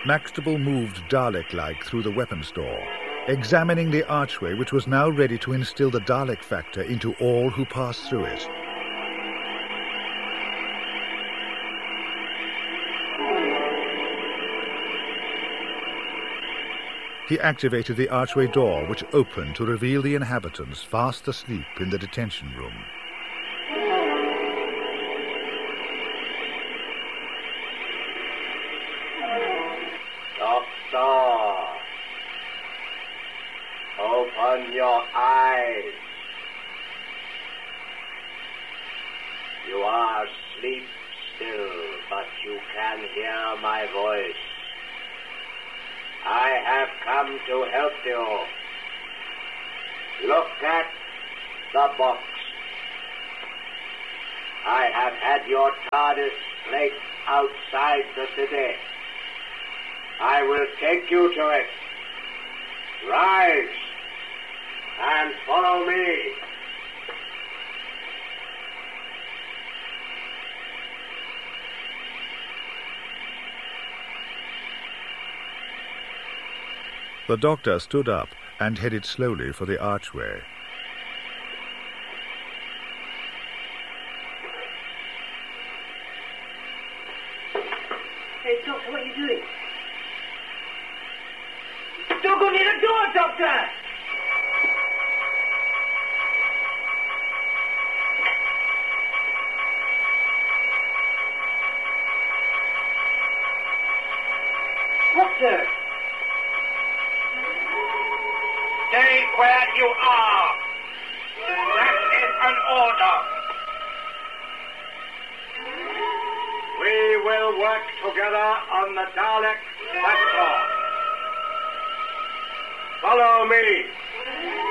Maxtable moved Dalek-like through the weapons door, examining the archway which was now ready to instill the Dalek factor into all who passed through it. He activated the archway door, which opened to reveal the inhabitants fast asleep in the detention room. Doctor, open your eyes. You are asleep still, but you can hear my voice. I have come to help you. Look at the box. I have had your TARDIS placed outside the city. I will take you to it. Rise and follow me. The Doctor stood up and headed slowly for the archway. Hey, Doctor, what are you doing? Don't go near the door, Doctor! Doctor! Stay where you are. That is an order. We will work together on the Dalek factor. Follow me.